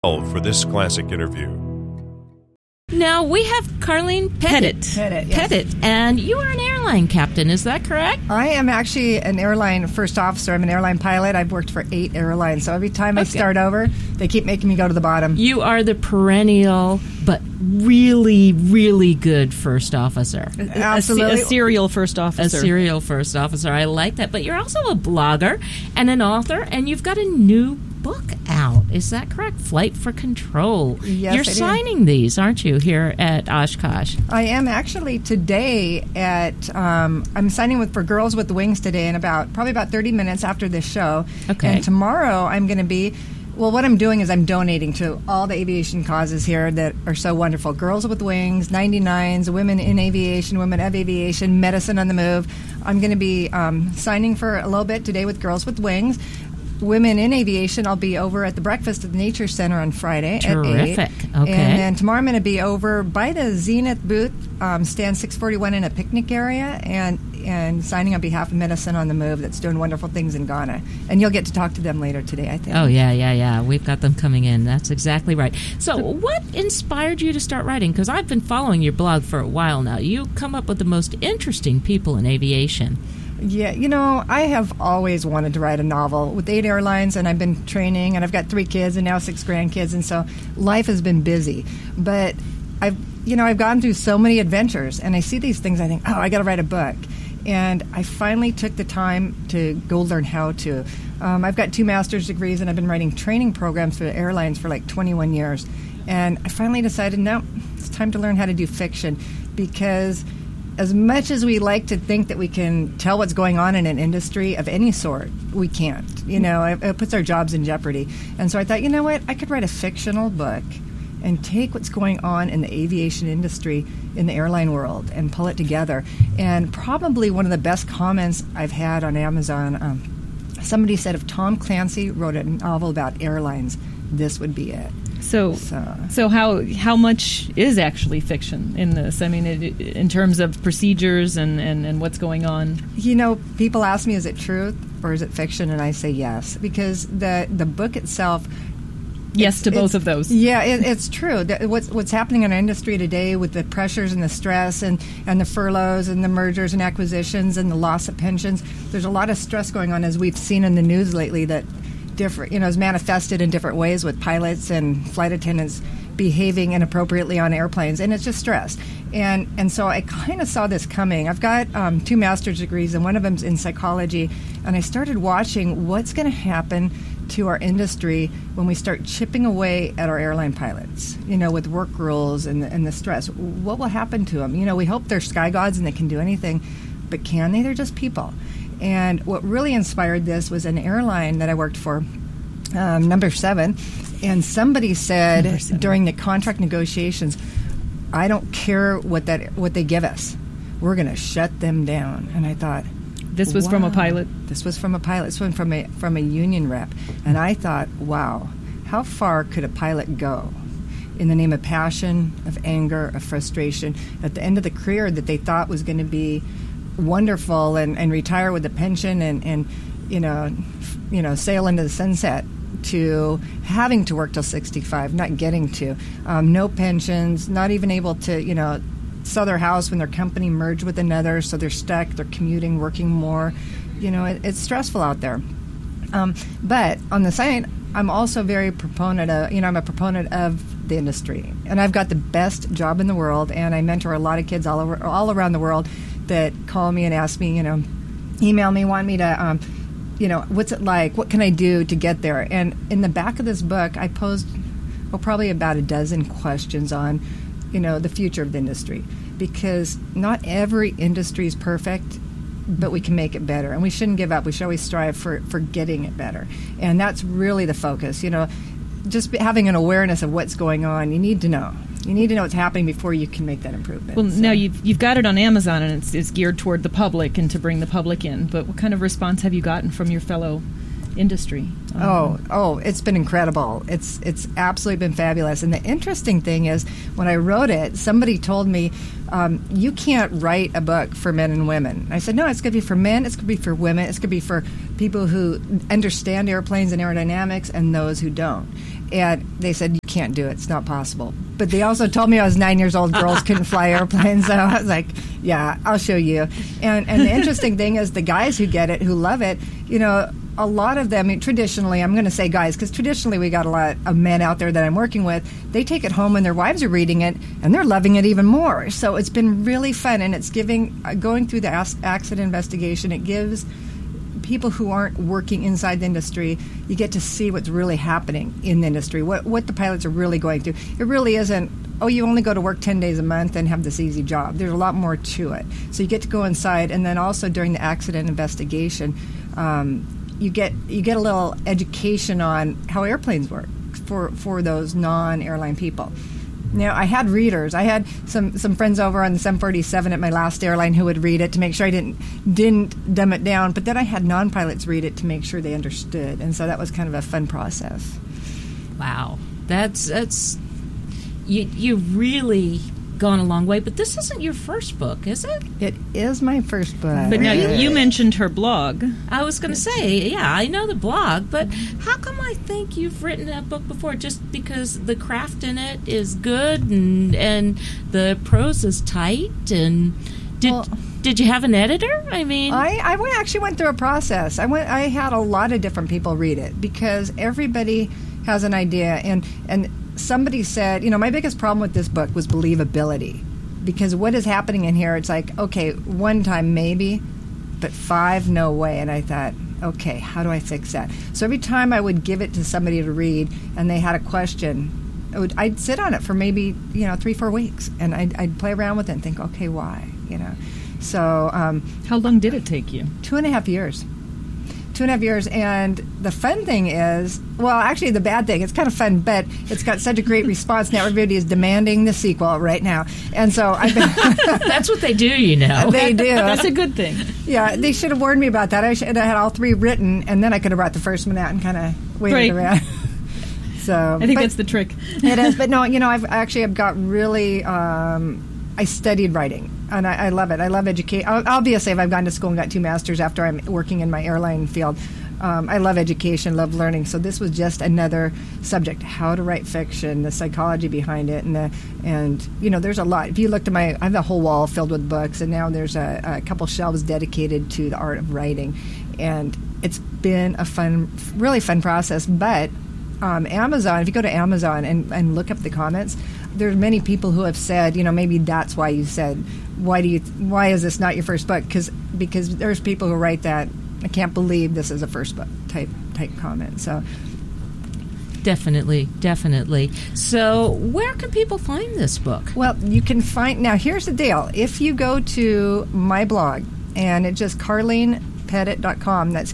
call for this classic interview. Now, we have Carlene Pettit. Yes. And you are an airline captain, is that correct? I am actually an airline first officer. I'm an airline pilot. I've worked for 8 airlines. So every time I start over, they keep making me go to the bottom. You are the perennial, but really, really good first officer. Absolutely. A serial first officer. A serial first officer. I like that. But you're also a blogger and an author, and you've got a new book out. Is that correct? Flight for Control. Yes, You're signing these, aren't you, here at Oshkosh? I am actually today at, I'm signing for Girls with Wings today in probably about 30 minutes after this show. Okay. And tomorrow I'm going to be, well, what I'm doing is I'm donating to all the aviation causes here that are so wonderful. Girls with Wings, 99s, Women in Aviation, Women of Aviation, Medicine on the Move. I'm going to be signing for a little bit today with Girls with Wings. Women in Aviation, I'll be over at the Breakfast at the Nature Center on Friday at 8. Terrific. Okay. And then tomorrow I'm going to be over by the Zenith booth, stand 641 in a picnic area, and signing on behalf of Medicine on the Move that's doing wonderful things in Ghana. And you'll get to talk to them later today, I think. Oh, yeah. We've got them coming in. That's exactly right. So what inspired you to start writing? Because I've been following your blog for a while now. You come up with the most interesting people in aviation. Yeah, I have always wanted to write a novel with 8 airlines, and I've been training, and I've got 3 kids and now 6 grandkids, and so life has been busy. But I've gone through so many adventures, and I see these things, I think, I got to write a book. And I finally took the time to go learn how to. I've got 2 master's degrees, and I've been writing training programs for the airlines for like 21 years. And I finally decided, no, it's time to learn how to do fiction, because as much as we like to think that we can tell what's going on in an industry of any sort, we can't. It puts our jobs in jeopardy. And so I thought, you know what? I could write a fictional book and take what's going on in the aviation industry in the airline world and pull it together. And probably one of the best comments I've had on Amazon, somebody said if Tom Clancy wrote a novel about airlines, this would be it. So how much is actually fiction in this? I mean, in terms of procedures and what's going on? People ask me, is it truth or is it fiction? And I say yes, because the book itself... Yes to both of those. Yeah, it's true. What's happening in our industry today with the pressures and the stress and the furloughs and the mergers and acquisitions and the loss of pensions, there's a lot of stress going on, as we've seen in the news lately, that is manifested in different ways with pilots and flight attendants behaving inappropriately on airplanes, and it's just stress. And so I kind of saw this coming. I've got 2 master's degrees, and one of them's in psychology, and I started watching what's going to happen to our industry when we start chipping away at our airline pilots, with work rules and the stress. What will happen to them? We hope they're sky gods and they can do anything, but can they? They're just people. And what really inspired this was an airline that I worked for, Number 7, and somebody said during the contract negotiations, I don't care what they give us. We're going to shut them down. And I thought, this was from a pilot? This was from a pilot. This was from a union rep. And I thought, wow, how far could a pilot go in the name of passion, of anger, of frustration, at the end of the career that they thought was going to be wonderful and retire with a pension and sail into the sunset, to having to work till 65, not getting to, no pensions, not even able to, sell their house when their company merged with another, so they're stuck, they're commuting, working more. It's stressful out there. But on the side, I'm also very proponent of, I'm a proponent of the industry. And I've got the best job in the world, and I mentor a lot of kids all around the world that call me and ask me, email me, want me to, what's it like? What can I do to get there? And in the back of this book, I posed probably about a dozen questions on, the future of the industry. Because not every industry is perfect, but we can make it better. And we shouldn't give up. We should always strive for getting it better. And that's really the focus. Just having an awareness of what's going on, you need to know. You need to know what's happening before you can make that improvement. Well, now you've got it on Amazon, and it's geared toward the public and to bring the public in. But what kind of response have you gotten from your fellow industry? It's been incredible. It's absolutely been fabulous. And the interesting thing is, when I wrote it, somebody told me, you can't write a book for men and women. I said, no, it's going to be for men, it's going to be for women, it's going to be for people who understand airplanes and aerodynamics and those who don't. And they said, you can't do it. It's not possible. But they also told me I was 9 years old, girls couldn't fly airplanes. So I was like, yeah, I'll show you. And the interesting thing is the guys who get it, who love it, a lot of them, traditionally, I'm going to say guys, because traditionally we got a lot of men out there that I'm working with, they take it home and their wives are reading it, and they're loving it even more. So it's been really fun, and it's going through the accident investigation, it gives people who aren't working inside the industry, you get to see what's really happening in the industry, what the pilots are really going through. It really isn't, you only go to work 10 days a month and have this easy job. There's a lot more to it. So you get to go inside, and then also during the accident investigation, you get a little education on how airplanes work for those non-airline people. Now, I had readers. I had some friends over on the 747 at my last airline who would read it to make sure I didn't dumb it down. But then I had non-pilots read it to make sure they understood, and so that was kind of a fun process. Wow, that's you really gone a long way. But this isn't your first book, is it? It is my first book. But now you mentioned her blog. I was going to say, yeah, I know the blog, but how come I think you've written that book before? Just because the craft in it is good and the prose is tight? And did you have an editor? I mean, I actually went through a process. I had a lot of different people read it because everybody has an idea, and somebody said, my biggest problem with this book was believability, because what is happening in here, it's like, okay, one time maybe, but 5, no way. And I thought, okay, how do I fix that? So every time I would give it to somebody to read and they had a question, I'd sit on it for maybe 3-4 weeks, and I'd play around with it and think, okay, why? So how long did it take you? 2.5 years. 2.5 years, and the fun thing is, well, actually the bad thing, it's kind of fun, but it's got such a great response. Now everybody is demanding the sequel right now, and so I've been that's what they do, They do. That's a good thing. Yeah, they should have warned me about that. I had all 3 written, and then I could have brought the first one out and kind of waited around. So I think that's the trick. It is, but no, I've got really, I studied writing. And I love it. I love education. Obviously, I've gone to school and got 2 masters after I'm working in my airline field. I love education, love learning. So this was just another subject: how to write fiction, the psychology behind it, and there's a lot. If you looked at I have a whole wall filled with books, and now there's a couple shelves dedicated to the art of writing, and it's been a really fun process. But Amazon, if you go to Amazon and look up the comments, there's many people who have said, maybe that's why you said, why is this not your first book? Because there's people who write that, I can't believe this is a first book type comment. So definitely. So where can people find this book? Well, you can find, now here's the deal. If you go to my blog, and it's just KarlenePettit.com, that's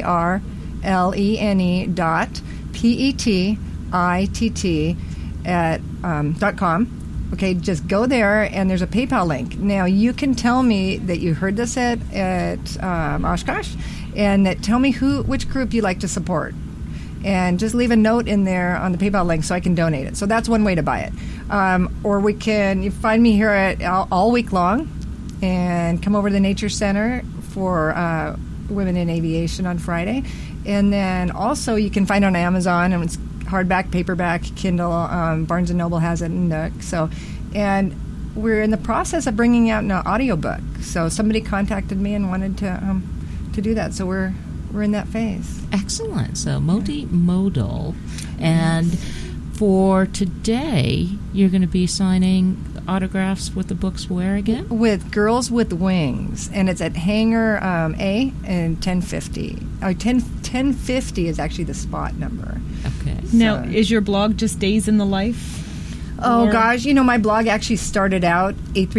KarlenePettit .com. Okay, just go there, and there's a PayPal link. Now, you can tell me that you heard this at Oshkosh, and tell me which group you like to support. And just leave a note in there on the PayPal link so I can donate it. So that's one way to buy it. Or you find me here all week long, and come over to the Nature Center for Women in Aviation on Friday. And then also you can find it on Amazon, and it's hardback, paperback, Kindle. Barnes & Noble has it in Nook. So, and we're in the process of bringing out an audiobook. So somebody contacted me and wanted to do that. So we're in that phase. Excellent. So multimodal. And for today, you're going to be signing autographs with the books where again? With Girls with Wings, and it's at Hangar A and 1050. 1050 is actually the spot number. Okay. Now, is your blog just days in the life? Oh, gosh. My blog actually started out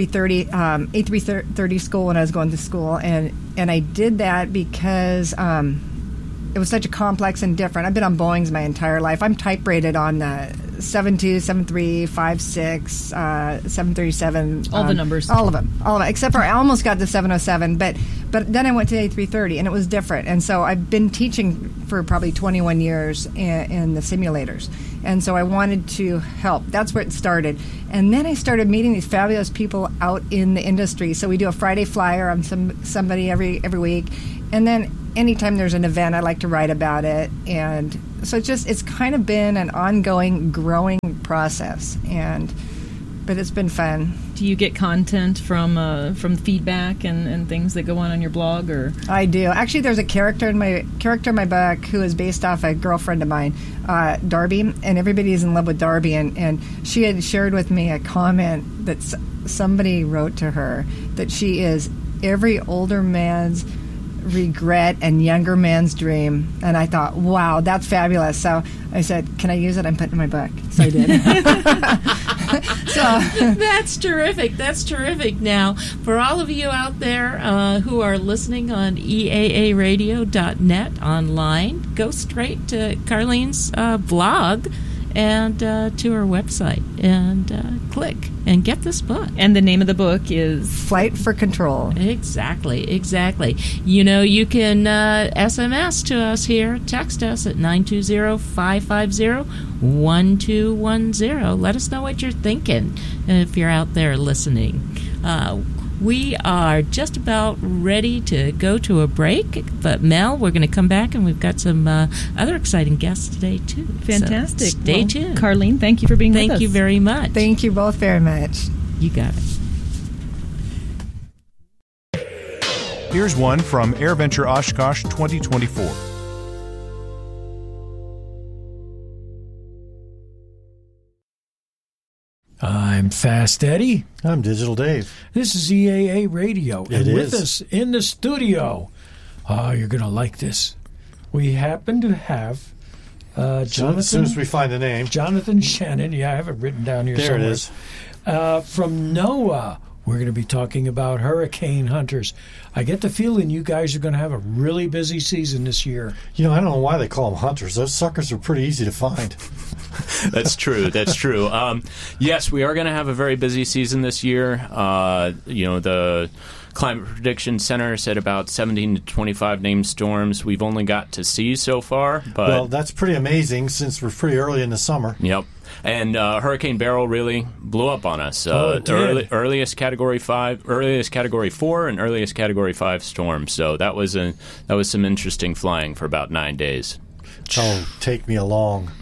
A330 school when I was going to school, and I did that because it was such a complex and different. I've been on Boeings my entire life. I'm type rated on the 72, 73, 56, 737. All the numbers. All of them. Except for I almost got the 707, but then I went to A330, and it was different. And so I've been teaching for probably 21 years in the simulators. And so I wanted to help. That's where it started. And then I started meeting these fabulous people out in the industry. So we do a Friday flyer on somebody every week. And then anytime there's an event, I like to write about it. And so it's kind of been an ongoing, growing process. But it's been fun. Do you get content from feedback and things that go on your blog, or? I do. Actually, there's a character in my book who is based off a girlfriend of mine, Darby, and everybody's in love with Darby. And she had shared with me a comment that somebody wrote to her that she is every older man's regret and younger man's dream. And I thought, wow, that's fabulous. So I said, can I use it? I'm putting it in my book. So I did. That's terrific. That's terrific. Now, for all of you out there who are listening on EAAradio.net online, go straight to Carlene's blog and to her website and click and get this book. And the name of the book is Flight for Control. Exactly. You can SMS to us here, text us at 920-550-1210. Let us know what you're thinking if you're out there listening. We are just about ready to go to a break, but Mel, we're going to come back and we've got some other exciting guests today too. Fantastic. So stay tuned. Carlene, thank you for being with us. Thank you very much. Thank you both very much. You got it. Here's one from AirVenture Oshkosh 2024. I'm Fast Eddie. I'm Digital Dave. This is EAA Radio. It and is. With us in the studio, you're going to like this. We happen to have Jonathan. As soon as we find the name. Jonathan Shannon. Yeah, I have it written down here there somewhere. It is. From NOAA. We're going to be talking about hurricane hunters. I get the feeling you guys are going to have a really busy season this year. I don't know why they call them hunters. Those suckers are pretty easy to find. That's true. Yes, we are going to have a very busy season this year. The Climate Prediction Center said about 17 to 25 named storms we've only got to see so far. But well, that's pretty amazing since we're pretty early in the summer. Yep. And Hurricane Beryl really blew up on us. Earliest Category 5, earliest Category 4, and earliest Category 5 storm. So that was some interesting flying for about 9 days. Oh, take me along.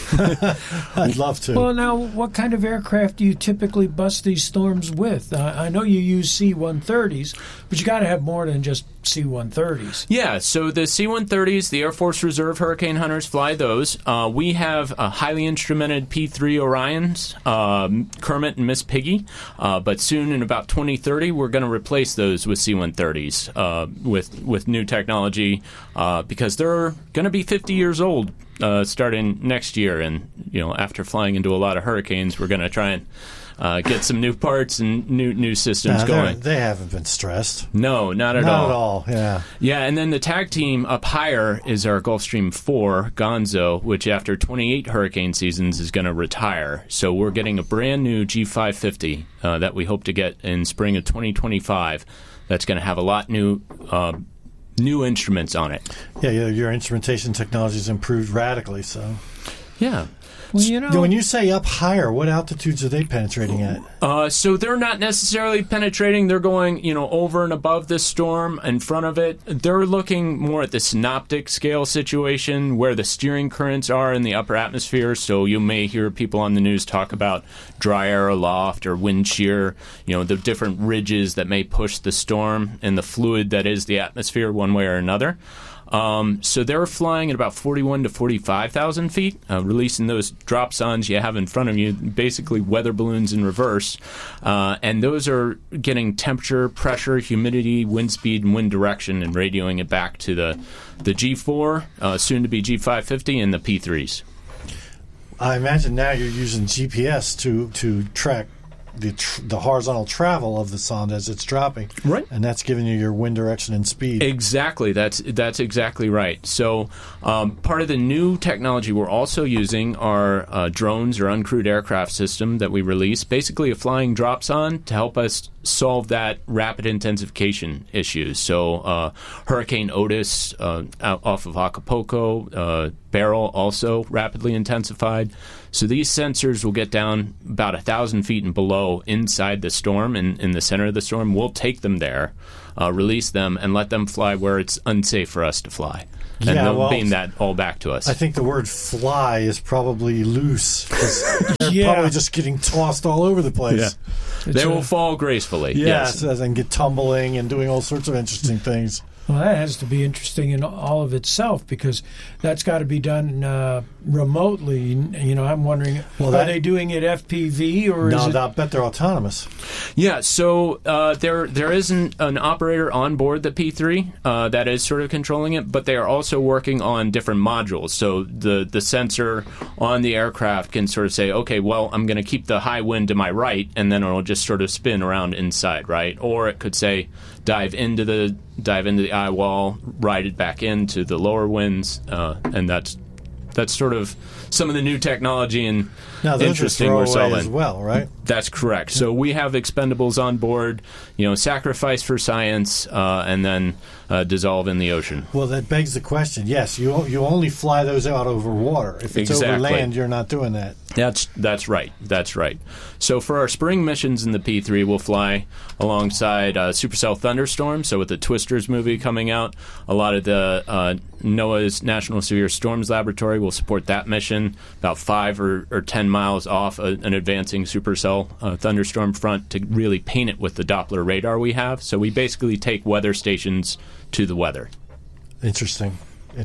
I'd love to. Well, now, what kind of aircraft do you typically bust these storms with? I know you use C-130s, but you got to have more than just C-130s. Yeah, so the C-130s, the Air Force Reserve Hurricane Hunters fly those. We have highly instrumented P-3 Orions, Kermit and Miss Piggy, but soon in about 2030, we're going to replace those with C-130s with new technology because they're going to be 50 years old starting next year, and after flying into a lot of hurricanes, we're going to try and get some new parts and new systems going. They haven't been stressed. No, not at all. Not at all, yeah. Yeah, and then the tag team up higher is our Gulfstream 4, Gonzo, which after 28 hurricane seasons is going to retire. So we're getting a brand new G550 that we hope to get in spring of 2025 that's going to have a lot new instruments on it. Yeah, your instrumentation technology has improved radically, so. Yeah. Well, when you say up higher, what altitudes are they penetrating at? So they're not necessarily penetrating. They're going, over and above this storm in front of it. They're looking more at the synoptic scale situation where the steering currents are in the upper atmosphere. So you may hear people on the news talk about dry air aloft or wind shear, the different ridges that may push the storm and the fluid that is the atmosphere one way or another. So they're flying at about 41 to 45,000 feet, releasing those dropsons you have in front of you, basically weather balloons in reverse. And those are getting temperature, pressure, humidity, wind speed, and wind direction and radioing it back to the G4, soon to be G550, and the P3s. I imagine now you're using GPS to track the horizontal travel of the sonde as it's dropping, right? And that's giving you your wind direction and speed. Exactly, that's exactly right. So part of the new technology we're also using are drones or uncrewed aircraft system that we release, basically a flying dropson to help us solve that rapid intensification issue. So Hurricane Otis off of Acapulco, Beryl also rapidly intensified. So these sensors will get down about 1,000 feet and below inside the storm, in the center of the storm. We'll take them there, release them, and let them fly where it's unsafe for us to fly. And they'll beam that all back to us. I think the word fly is probably loose. 'Cause they're probably just getting tossed all over the place. Yeah. They will fall gracefully. Yes. And get tumbling and doing all sorts of interesting things. Well, that has to be interesting in all of itself, because that's got to be done remotely. You know, I'm wondering, are they doing it FPV or is it? No, I bet they're autonomous. Yeah, so there is an operator on board the P3 that is sort of controlling it, but they are also working on different modules. So the sensor on the aircraft can sort of say, okay, well, I'm going to keep the high wind to my right, and then it'll just sort of spin around inside, right? Or it could say, dive into the eye wall, ride it back into the lower winds, and that's sort of some of the new technology and interesting we're selling as well, right? That's correct. So we have expendables on board, sacrifice for science, and then dissolve in the ocean. Well, that begs the question. Yes, you only fly those out over water. If it's over land, you're not doing that. That's right. That's right. So for our spring missions in the P3, we'll fly alongside Supercell Thunderstorm. So with the Twisters movie coming out, a lot of the NOAA's National Severe Storms Laboratory will support that mission about 5 or 10 miles off an advancing supercell thunderstorm front to really paint it with the Doppler radar we have. So we basically take weather stations to the weather. Interesting.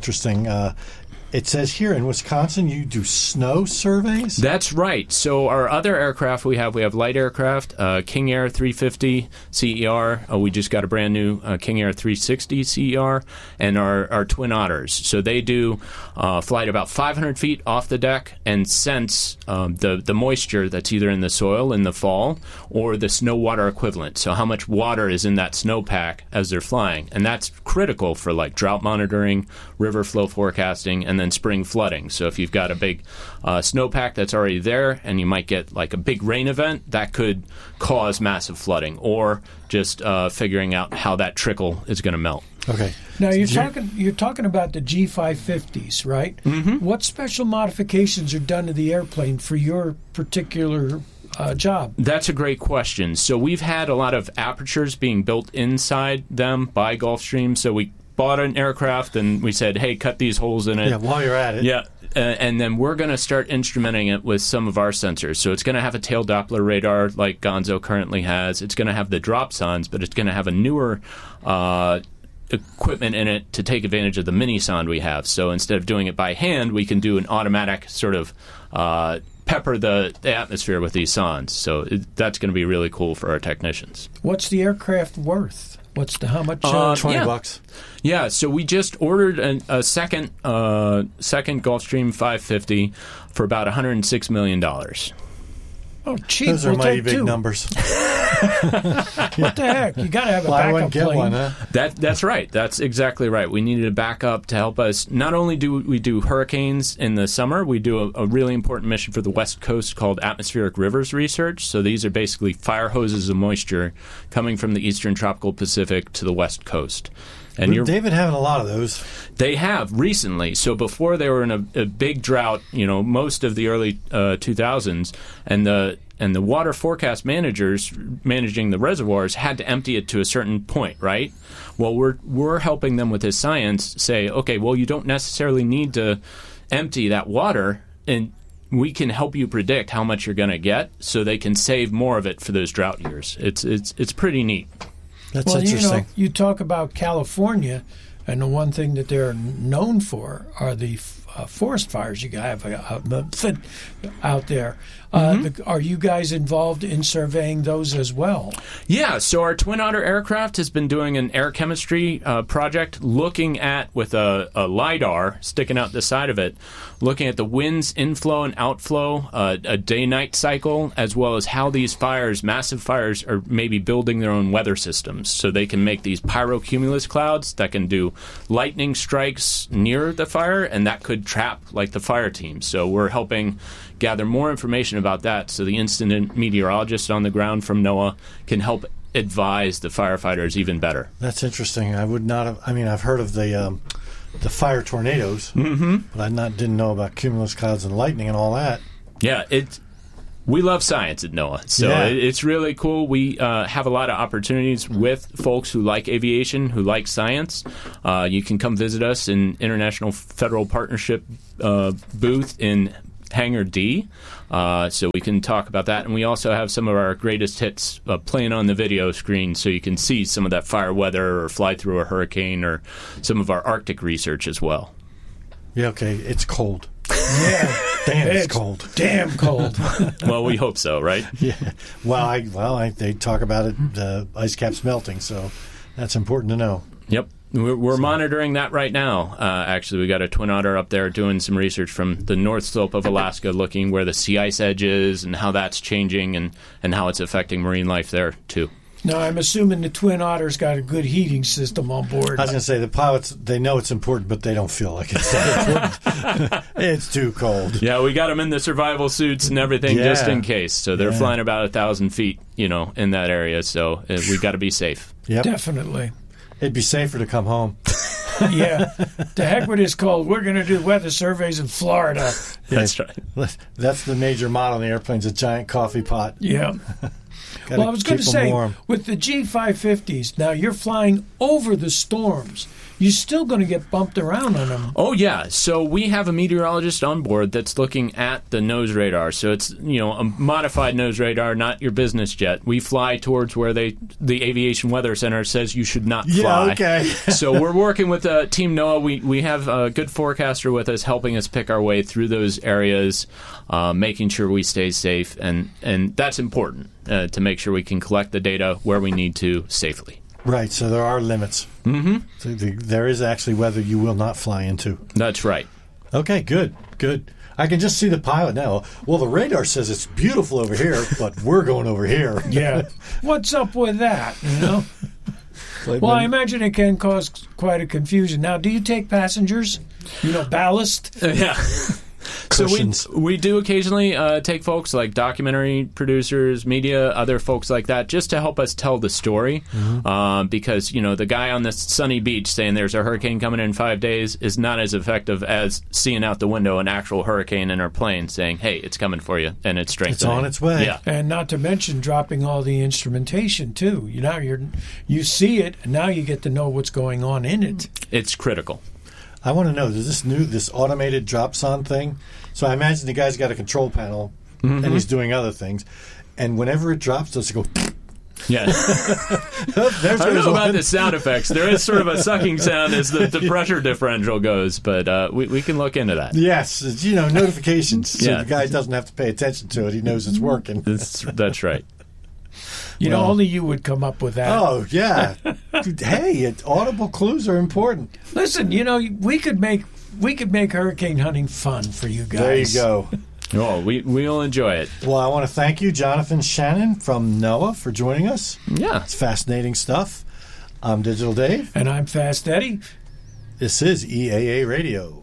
It says here in Wisconsin you do snow surveys? That's right. So our other aircraft we have light aircraft, King Air 350 CER. We just got a brand new King Air 360 CER, and our Twin Otters. So they do flight about 500 feet off the deck and sense the moisture that's either in the soil in the fall or the snow water equivalent. So how much water is in that snowpack as they're flying. And that's critical for like drought monitoring, river flow forecasting, and then spring flooding. So if you've got a big snowpack that's already there and you might get like a big rain event, that could cause massive flooding, or just figuring out how that trickle is going to melt. Okay. Now you're talking about the G550s, right? Mm-hmm. What special modifications are done to the airplane for your particular job? That's a great question. So we've had a lot of apertures being built inside them by Gulfstream. So we bought an aircraft and we said, hey, cut these holes in it. Yeah, while you're at it. Yeah. And then we're going to start instrumenting it with some of our sensors. So it's going to have a tail Doppler radar like Gonzo currently has. It's going to have the dropsondes, but it's going to have a newer equipment in it to take advantage of the mini sonde we have. So instead of doing it by hand, we can do an automatic sort of pepper the atmosphere with these sondes. So that's going to be really cool for our technicians. What's the aircraft worth? How much? $20. Yeah, so we just ordered a second Gulfstream 550 for about $106 million. Oh, cheap. Those are mighty big numbers. What the heck? You got to have a Buy backup one, get plane. one, huh? That's right. That's exactly right. We needed a backup to help us. Not only do we do hurricanes in the summer, we do a really important mission for the West Coast called Atmospheric Rivers Research. So these are basically fire hoses of moisture coming from the eastern tropical Pacific to the West Coast. And they've been having a lot of those. They have recently. So before they were in a big drought, most of the early 2000s, and the water forecast managers managing the reservoirs had to empty it to a certain point, right? Well, we're helping them with this science say, okay, well, you don't necessarily need to empty that water, and we can help you predict how much you're going to get, so they can save more of it for those drought years. It's pretty neat. That's interesting. You talk about California, and the one thing that they're known for are the forest fires you have out there. Are you guys involved in surveying those as well? Yeah, so our Twin Otter aircraft has been doing an air chemistry project looking at, with a LiDAR sticking out the side of it, looking at the wind's inflow and outflow, a day-night cycle, as well as how these fires, massive fires, are maybe building their own weather systems. So they can make these pyrocumulus clouds that can do lightning strikes near the fire, and that could trap like the fire team. So we're helping gather more information about that, so the incident meteorologist on the ground from NOAA can help advise the firefighters even better. That's interesting. I would not have. I mean, I've heard of the fire tornadoes, but I didn't know about cumulus clouds and lightning and all that. Yeah, we love science at NOAA, so it's really cool. We have a lot of opportunities with folks who like aviation, who like science. You can come visit us in International Federal Partnership booth in Hangar D, so we can talk about that. And we also have some of our greatest hits playing on the video screen, so you can see some of that fire weather or fly through a hurricane or some of our Arctic research as well. Yeah, okay, it's cold. Yeah. Damn, it's cold. Damn cold. Well, we hope so, right? Yeah. Well, they talk about it, the ice caps melting, so that's important to know. Yep. We're monitoring that right now. Actually, we got a Twin Otter up there doing some research from the North Slope of Alaska, looking where the sea ice edge is and how that's changing and how it's affecting marine life there, too. Now, I'm assuming the Twin Otter's got a good heating system on board. I was going to say, the pilots, they know it's important, but they don't feel like it's that important. It's too cold. Yeah, we got them in the survival suits and everything just in case. So they're flying about 1,000 feet, in that area. So we got to be safe. Yep. Definitely. It'd be safer to come home. Yeah. The heck with this cold. We're going to do weather surveys in Florida. That's right. That's the major model on the airplane's a giant coffee pot. Yeah. Well, I was going to say, with the G550s, now you're flying over the storms. You're still going to get bumped around on them. Oh, yeah. So we have a meteorologist on board that's looking at the nose radar. So it's, a modified nose radar, not your business jet. We fly towards where the Aviation Weather Center says you should not fly. Yeah, okay. So we're working with Team NOAA. We have a good forecaster with us helping us pick our way through those areas, making sure we stay safe. And that's important to make sure we can collect the data where we need to safely. Right, so there are limits. Mm-hmm. So there is actually weather you will not fly into. That's right. Okay, good. I can just see the pilot now. Well, the radar says it's beautiful over here, but we're going over here. Yeah. What's up with that, Well, I imagine it can cause quite a confusion. Now, do you take passengers? Ballast? Yeah. So we do occasionally take folks like documentary producers, media, other folks like that, just to help us tell the story. Mm-hmm. Because, the guy on this sunny beach saying there's a hurricane coming in 5 days is not as effective as seeing out the window an actual hurricane in our plane saying, hey, it's coming for you, and it's strengthening. It's on its way. Yeah. And not to mention dropping all the instrumentation, too. You see it, and now you get to know what's going on in it. It's critical. I want to know, this automated drop-on thing? So I imagine the guy's got a control panel, and he's doing other things. And whenever it drops, does it go... Yeah. I don't know about the sound effects. There is sort of a sucking sound as the pressure differential goes, but we can look into that. Yes, notifications. So the guy doesn't have to pay attention to it. He knows it's working. That's right. Only you would come up with that. Oh, yeah. Hey, audible clues are important. Listen, we could make hurricane hunting fun for you guys. There you go. Oh, we'll enjoy it. Well, I want to thank you, Jonathan Shannon from NOAA, for joining us. Yeah. It's fascinating stuff. I'm Digital Dave. And I'm Fast Eddie. This is EAA Radio.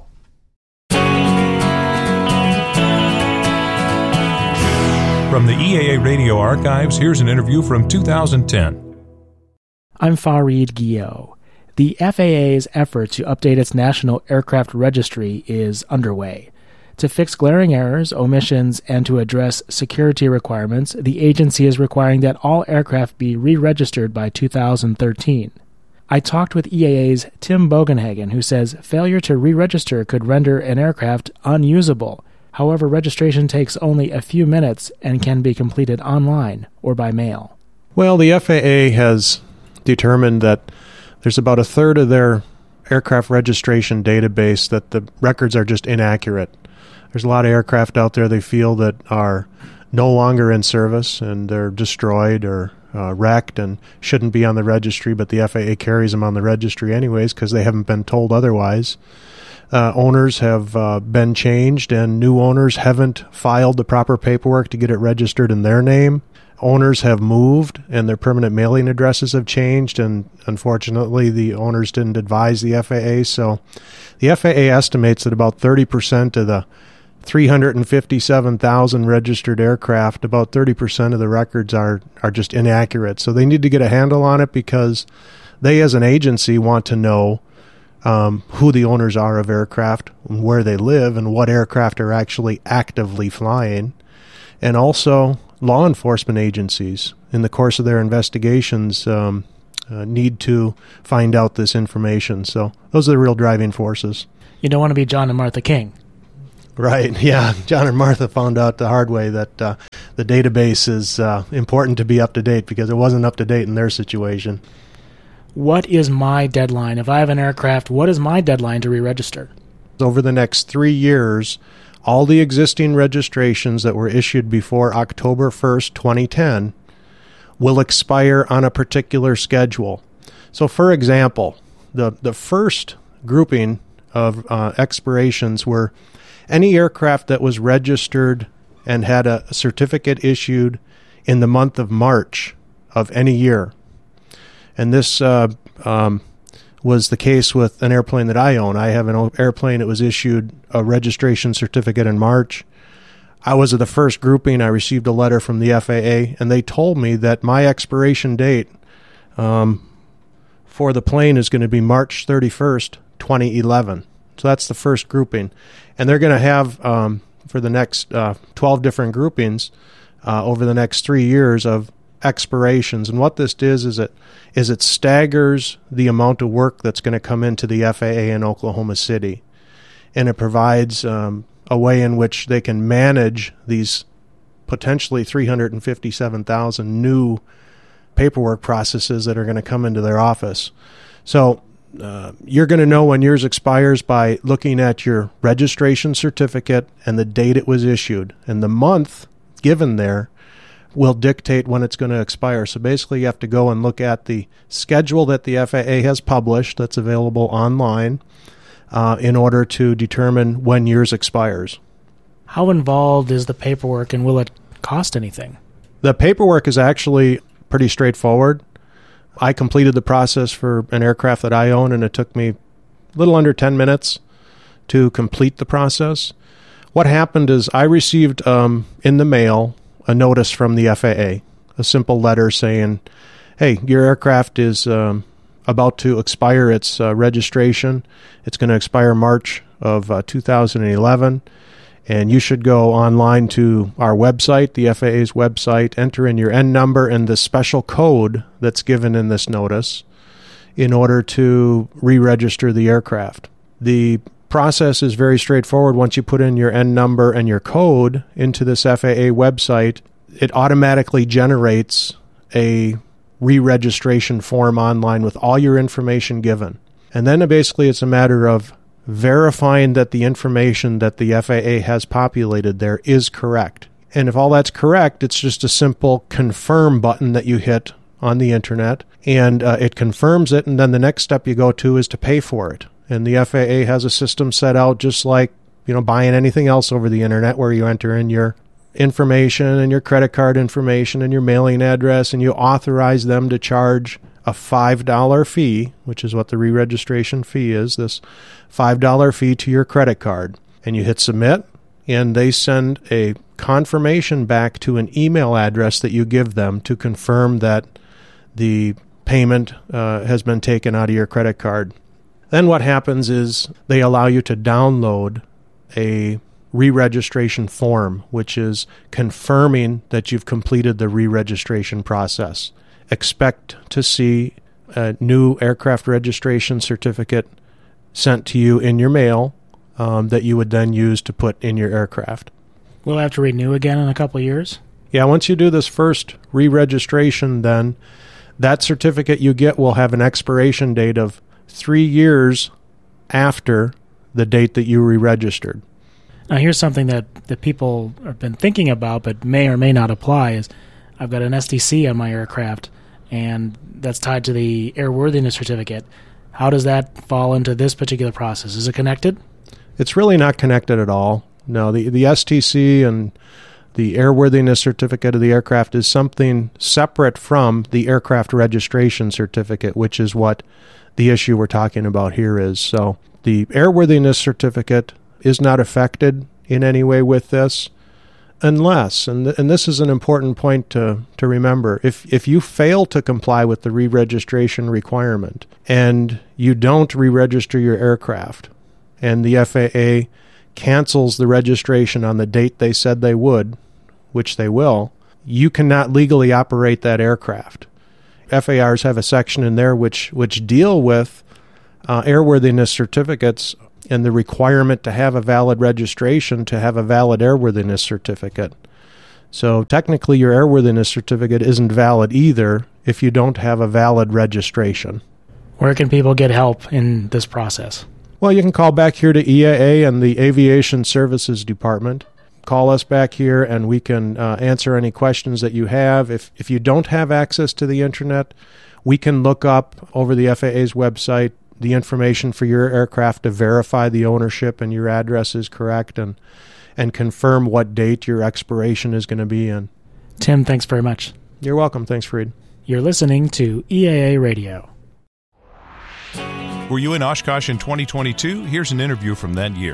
From the EAA Radio archives, here's an interview from 2010. I'm Fareed Guillot. The FAA's effort to update its National Aircraft Registry is underway. To fix glaring errors, omissions, and to address security requirements, the agency is requiring that all aircraft be re-registered by 2013. I talked with EAA's Tim Bogenhagen, who says failure to re-register could render an aircraft unusable. However, registration takes only a few minutes and can be completed online or by mail. Well, the FAA has determined that there's about a third of their aircraft registration database that the records are just inaccurate. There's a lot of aircraft out there they feel that are no longer in service and they're destroyed or wrecked and shouldn't be on the registry, but the FAA carries them on the registry anyways because they haven't been told otherwise. Owners have been changed and new owners haven't filed the proper paperwork to get it registered in their name. Owners have moved and their permanent mailing addresses have changed, and unfortunately the owners didn't advise the FAA. So the FAA estimates that about 30% of the 357,000 registered aircraft, about 30% of the records are just inaccurate. So they need to get a handle on it because they as an agency want to know who the owners are of aircraft, where they live, and what aircraft are actually actively flying, and also law enforcement agencies in the course of their investigations need to find out this information. So those are the real driving forces. You don't want to be John and Martha King. Right, yeah. John and Martha found out the hard way that the database is important to be up to date because it wasn't up to date in their situation. What is my deadline? If I have an aircraft, what is my deadline to re-register? Over the next 3 years, all the existing registrations that were issued before October 1st, 2010 will expire on a particular schedule. So, for example, the first grouping of expirations were any aircraft that was registered and had a certificate issued in the month of March of any year. And this was the case with an airplane that I own. I have an airplane that was issued a registration certificate in March. I was the first grouping. I received a letter from the FAA, and they told me that my expiration date for the plane is going to be March 31st, 2011. So that's the first grouping. And they're going to have, for the next 12 different groupings over the next 3 years of expirations. And what this does is it staggers the amount of work that's going to come into the FAA in Oklahoma City. And it provides a way in which they can manage these potentially 357,000 new paperwork processes that are going to come into their office. So you're going to know when yours expires by looking at your registration certificate and the date it was issued. And the month given there will dictate when it's going to expire. So basically you have to go and look at the schedule that the FAA has published that's available online in order to determine when yours expires. How involved is the paperwork, and will it cost anything? The paperwork is actually pretty straightforward. I completed the process for an aircraft that I own, and it took me a little under 10 minutes to complete the process. What happened is I received in the mail a notice from the FAA, a simple letter saying, hey, your aircraft is about to expire its registration. It's going to expire March of 2011, and you should go online to our website, the FAA's website, enter in your N number and the special code that's given in this notice in order to re-register the aircraft. The process is very straightforward. Once you put in your N number and your code into this FAA website, it automatically generates a re-registration form online with all your information given. And then basically it's a matter of verifying that the information that the FAA has populated there is correct. And if all that's correct, it's just a simple confirm button that you hit on the internet, and it confirms it, and then the next step you go to is to pay for it. And the FAA has a system set out just like, buying anything else over the internet, where you enter in your information and your credit card information and your mailing address, and you authorize them to charge a $5 fee, which is what the re-registration fee is, this $5 fee to your credit card. And you hit submit, and they send a confirmation back to an email address that you give them to confirm that the payment has been taken out of your credit card. Then what happens is they allow you to download a re-registration form, which is confirming that you've completed the re-registration process. Expect to see a new aircraft registration certificate sent to you in your mail that you would then use to put in your aircraft. We'll have to renew again in a couple of years? Yeah, once you do this first re-registration, then that certificate you get will have an expiration date of 3 years after the date that you re-registered. Now, here's something that people have been thinking about but may or may not apply is I've got an STC on my aircraft, and that's tied to the airworthiness certificate. How does that fall into this particular process? Is it connected? It's really not connected at all. No, the STC and the airworthiness certificate of the aircraft is something separate from the aircraft registration certificate, which is what the issue we're talking about here is. So the airworthiness certificate is not affected in any way with this. Unless, and this is an important point to remember, if you fail to comply with the re-registration requirement and you don't re-register your aircraft and the FAA cancels the registration on the date they said they would, which they will, you cannot legally operate that aircraft. FARs have a section in there which deal with airworthiness certificates and the requirement to have a valid registration to have a valid airworthiness certificate. So technically your airworthiness certificate isn't valid either if you don't have a valid registration. Where can people get help in this process? Well, you can call back here to EAA and the Aviation Services Department. Call us back here and we can answer any questions that you have. If you don't have access to the internet, we can look up over the FAA's website the information for your aircraft to verify the ownership and your address is correct and confirm what date your expiration is going to be in. Tim, thanks very much. You're welcome. Thanks, Freed. You're listening to EAA Radio. Were you in Oshkosh in 2022? Here's an interview from that year.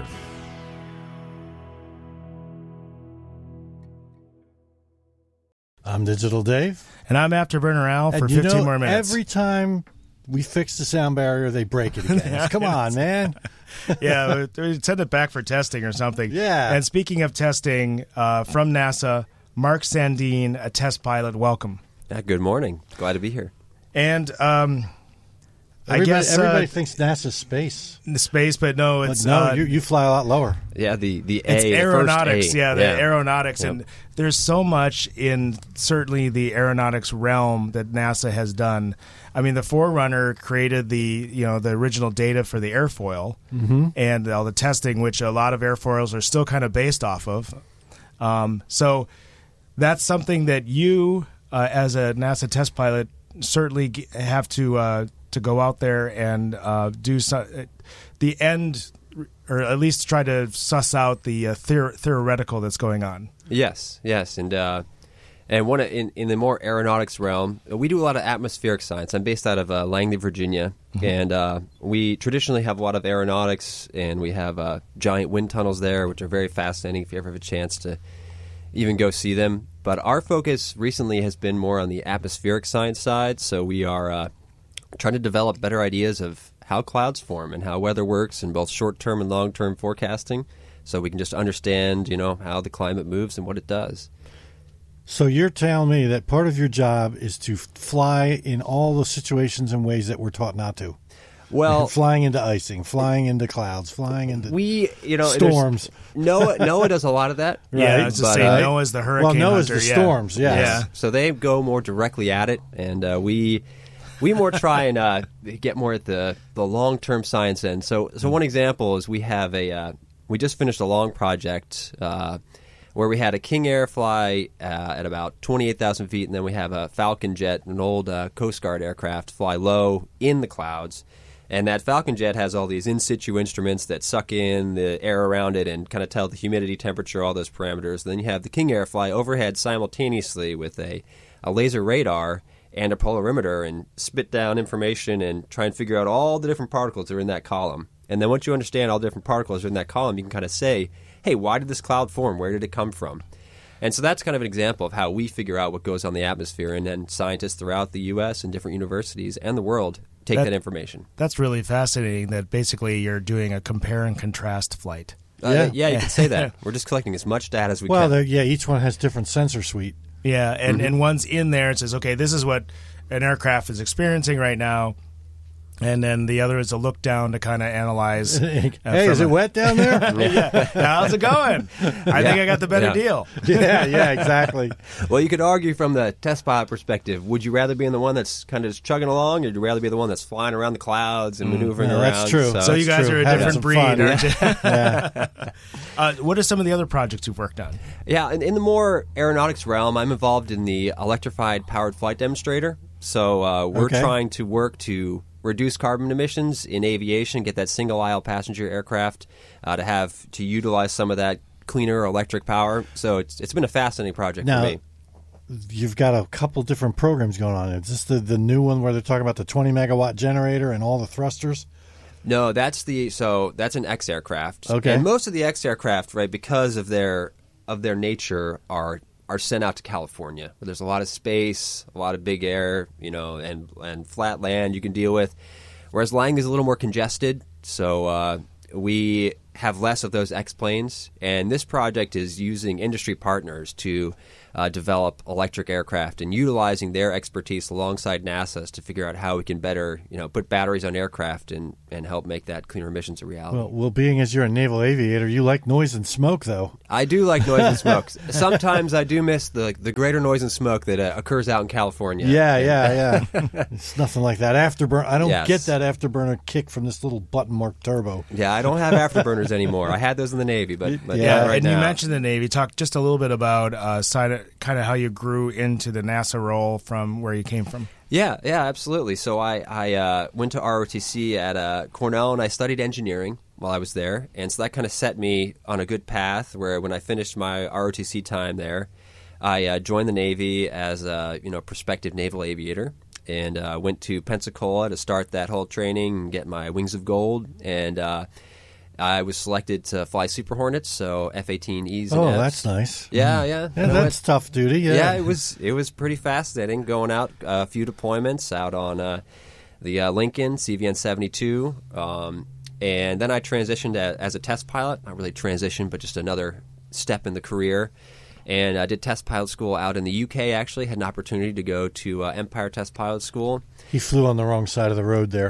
I'm Digital Dave. And I'm Afterburner Al for 15 more minutes. Every time we fix the sound barrier, they break it again. Come on, man. Yeah, we send it back for testing or something. Yeah. And speaking of testing, from NASA, Mark Sandine, a test pilot, welcome. Good morning. Glad to be here. And I guess everybody thinks NASA's space. Space, but no, it's you fly a lot lower. Yeah, the it's A, aeronautics. the first A. The aeronautics, Yep. and there's so much in certainly the aeronautics realm that NASA has done. I mean, the Forerunner created the original data for the airfoil and all the testing, which a lot of airfoils are still kind of based off of. So that's something that you, as a NASA test pilot, certainly have to go out there and do the end, or at least try to suss out the theoretical that's going on. Yes, and one in the more aeronautics realm, we do a lot of atmospheric science. I'm based out of Langley, Virginia, and we traditionally have a lot of aeronautics, and we have giant wind tunnels there, which are very fascinating if you ever have a chance to even go see them. But our focus recently has been more on the atmospheric science side, so we are trying to develop better ideas of how clouds form and how weather works in both short-term and long-term forecasting, so we can just understand, how the climate moves and what it does. So you're telling me that part of your job is to fly in all the situations and ways that we're taught not to. Well, flying into icing, flying into clouds, flying into storms. NOAA does a lot of that. Yeah, I was just saying NOAA's the hurricane hunter. NOAA's the storms, yeah. So they go more directly at it, and we more try and get more at the long-term science end. So one example is we have we just finished a long project where we had a King Air fly at about 28,000 feet, and then we have a Falcon Jet, an old Coast Guard aircraft, fly low in the clouds. And that Falcon Jet has all these in-situ instruments that suck in the air around it and kind of tell the humidity, temperature, all those parameters. Then you have the King Air fly overhead simultaneously with a laser radar and a polarimeter and spit down information and try and figure out all the different particles that are in that column. And then once you understand all the different particles that are in that column, you can kind of say, hey, why did this cloud form? Where did it come from? And so that's kind of an example of how we figure out what goes on in the atmosphere, and then scientists throughout the U.S. and different universities and the world take that information. That's really fascinating that basically you're doing a compare and contrast flight. Yeah, you can say that. We're just collecting as much data as we can. Well, each one has different sensor suite. Yeah, and one's in there and says, okay, this is what an aircraft is experiencing right now. And then the other is a look down to kind of analyze. Hey, is it wet down there? Yeah. How's it going? I think I got the better deal. Yeah, exactly. Well, you could argue from the test pilot perspective, would you rather be in the one that's kind of just chugging along, or would you rather be the one that's flying around the clouds and maneuvering around? That's true. So you guys are a different breed, aren't you? Yeah. What are some of the other projects you've worked on? Yeah, in the more aeronautics realm, I'm involved in the electrified powered flight demonstrator. So we're trying to work to reduce carbon emissions in aviation, get that single-aisle passenger aircraft to utilize some of that cleaner electric power. So it's been a fascinating project for me. You've got a couple different programs going on. Is this the new one where they're talking about the 20-megawatt generator and all the thrusters? No, that's an X aircraft. Okay. And most of the X aircraft, right, because of their of their nature are sent out to California, where there's a lot of space, a lot of big air, and flat land you can deal with. Whereas Langley is a little more congested, so we have less of those X-planes. And this project is using industry partners to develop electric aircraft and utilizing their expertise alongside NASA's to figure out how we can better, put batteries on aircraft and help make that cleaner emissions a reality. Well, being as you're a naval aviator, you like noise and smoke, though. I do like noise and smoke. Sometimes I do miss the greater noise and smoke that occurs out in California. Yeah. It's nothing like that afterburner. I don't get that afterburner kick from this little button-marked turbo. Yeah, I don't have afterburners anymore. I had those in the Navy, but right and now. You mentioned the Navy. Talk just a little bit about kind of how you grew into the NASA role from where you came from. Yeah, absolutely. So I went to ROTC at Cornell, and I studied engineering while I was there. And so that kind of set me on a good path where when I finished my ROTC time there, I joined the Navy as a prospective naval aviator and went to Pensacola to start that whole training and get my Wings of Gold. And I was selected to fly Super Hornets, so F-18Es. Oh, that's nice. Yeah. That's tough duty. Yeah, it was pretty fascinating going out a few deployments out on the Lincoln CVN-72, and then I transitioned as a test pilot. Not really transitioned, but just another step in the career. And I did test pilot school out in the UK, actually. Had an opportunity to go to Empire Test Pilot School. He flew on the wrong side of the road there.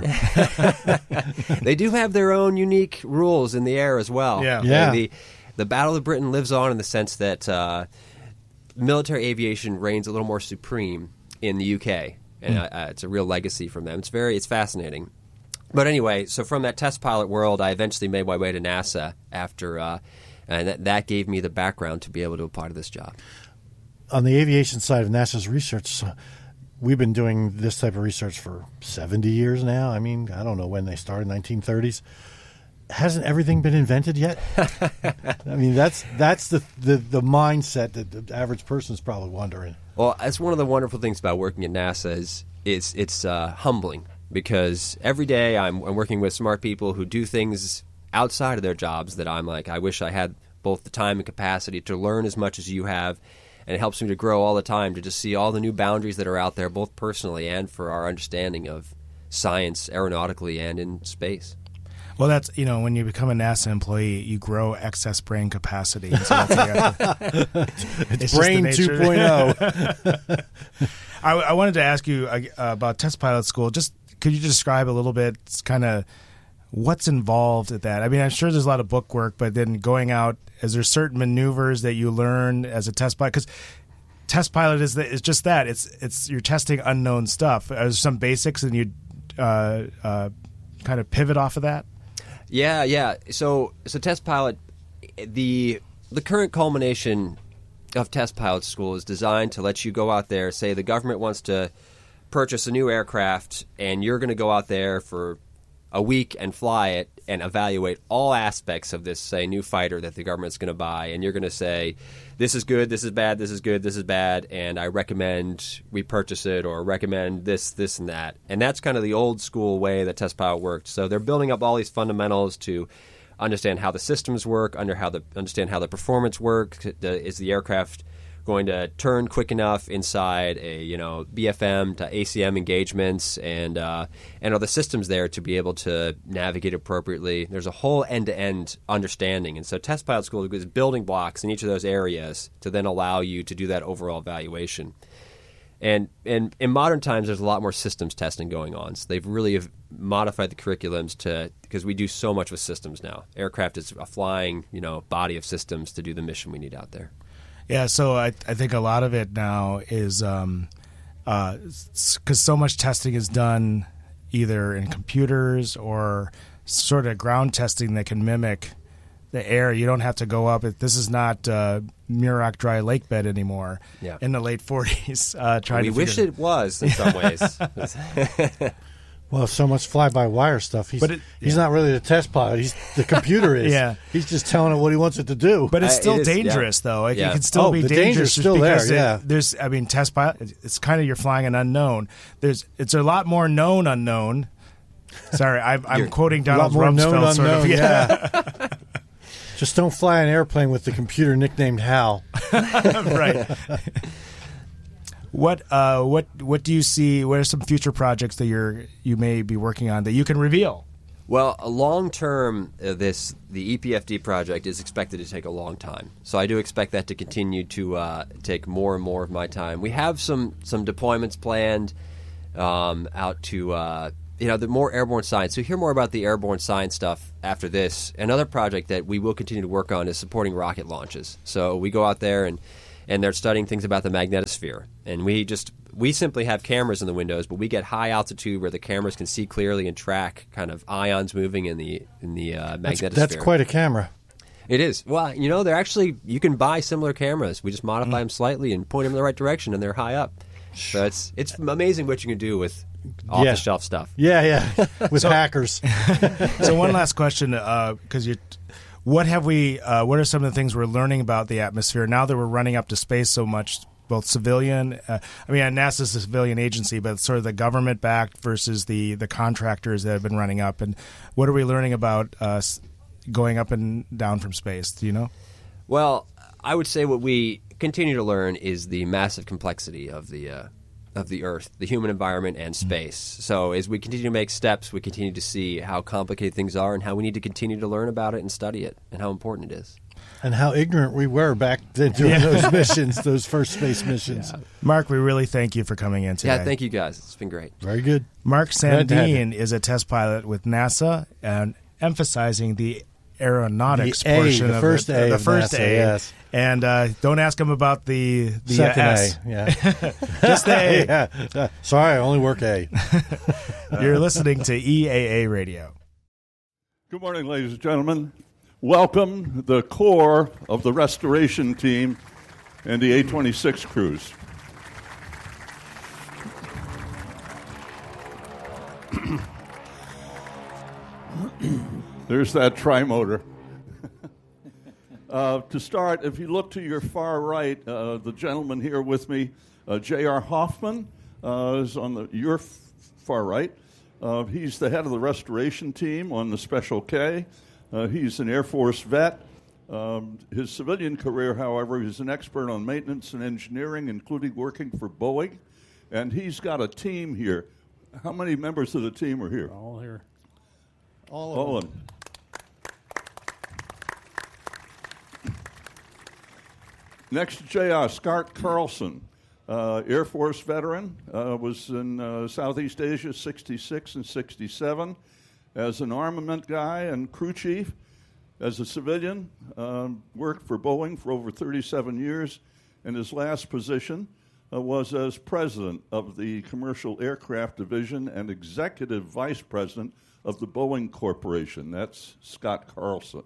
They do have their own unique rules in the air as well. Yeah. The Battle of Britain lives on in the sense that military aviation reigns a little more supreme in the UK. And it's a real legacy from them. It's fascinating. But anyway, so from that test pilot world, I eventually made my way to NASA after... and that gave me the background to be able to apply to this job. On the aviation side of NASA's research, we've been doing this type of research for 70 years now. I mean, I don't know when they started, 1930s. Hasn't everything been invented yet? I mean, that's the mindset that the average person is probably wondering. Well, that's one of the wonderful things about working at NASA is it's humbling because every day I'm working with smart people who do things outside of their jobs that I'm like, I wish I had both the time and capacity to learn as much as you have, and it helps me to grow all the time to just see all the new boundaries that are out there, both personally and for our understanding of science aeronautically and in space. Well, that's, when you become a NASA employee, you grow excess brain capacity. And so it's brain 2.0. I wanted to ask you about test pilot school. Just could you describe a little bit kind of what's involved at that? I mean, I'm sure there's a lot of book work, but then going out, is there certain maneuvers that you learn as a test pilot? Because test pilot is just that. It's you're testing unknown stuff. Are there some basics, and you kind of pivot off of that? Yeah. So test pilot, the current culmination of test pilot school is designed to let you go out there. Say the government wants to purchase a new aircraft, and you're going to go out there for a week and fly it and evaluate all aspects of this, say, new fighter that the government's going to buy. And you're going to say, this is good, this is bad, this is good, this is bad, and I recommend we purchase it or recommend this, and that. And that's kind of the old school way that test pilot worked. So they're building up all these fundamentals to understand how the systems work, understand how the performance works. Is the aircraft going to turn quick enough inside a BFM to ACM engagements, and are the systems there to be able to navigate appropriately? There's a whole end-to-end understanding, and so test pilot school is building blocks in each of those areas to then allow you to do that overall evaluation. And in modern times, there's a lot more systems testing going on. So they've really modified the curriculums because we do so much with systems now. Aircraft is a flying body of systems to do the mission we need out there. Yeah, so I think a lot of it now is because so much testing is done either in computers or sort of ground testing that can mimic the air. You don't have to go up. This is not Muroc Dry Lake Bed anymore in the late 40s. We wish it was in some ways. Well, so much fly-by-wire stuff. He's not really the test pilot. The computer is. Yeah. He's just telling it what he wants it to do. But it's still dangerous, though. It can still be dangerous. Danger's still there, yeah. Test pilot, it's kind of you're flying an unknown. It's a lot more known unknown. Sorry, I'm quoting Donald Rumsfeld. Sort of, yeah. Just don't fly an airplane with the computer nicknamed Hal. Right. What do you see? What are some future projects that you may be working on that you can reveal? Well, long term, the EPFD project is expected to take a long time. So I do expect that to continue to take more and more of my time. We have some deployments planned out to the more airborne science. So hear more about the airborne science stuff after this. Another project that we will continue to work on is supporting rocket launches. So we go out there and they're studying things about the magnetosphere. And we simply have cameras in the windows, but we get high altitude where the cameras can see clearly and track kind of ions moving in the magnetosphere. That's quite a camera. It is. Well, they're actually, you can buy similar cameras. We just modify them slightly and point them in the right direction, and they're high up. So it's amazing what you can do with off-the-shelf stuff. Yeah, with hackers. So one last question, because what are some of the things we're learning about the atmosphere now that we're running up to space so much, both civilian, NASA's a civilian agency, but sort of the government-backed versus the contractors that have been running up, and what are we learning about going up and down from space? Do you know? Well, I would say what we continue to learn is the massive complexity of the Earth, the human environment, and space. So as we continue to make steps, we continue to see how complicated things are and how we need to continue to learn about it and study it and how important it is. And how ignorant we were back then doing those missions, those first space missions. Yeah. Mark, we really thank you for coming in today. Yeah, thank you guys. It's been great. Very good. Mark Sandeen is a test pilot with NASA and emphasizing the aeronautics portion of it. The first A. Yes. And don't ask him about the second S. A. Yeah. Just the A. Yeah. Sorry, I only work A. You're listening to EAA Radio. Good morning, ladies and gentlemen. Welcome the core of the restoration team and the A-26 crews. There's that tri-motor. To start, if you look to your far right, the gentleman here with me, J.R. Hoffman, is on your far right. He's the head of the restoration team on the Special K. He's an Air Force vet. His civilian career, however, he's an expert on maintenance and engineering, including working for Boeing. And he's got a team here. How many members of the team are here? All here. All of them. Next to J.R., Scott Carlson, Air Force veteran, was in Southeast Asia 66 and 67 as an armament guy and crew chief. As a civilian, worked for Boeing for over 37 years, and his last position was as president of the Commercial Aircraft Division and executive vice president of the Boeing Corporation. That's Scott Carlson.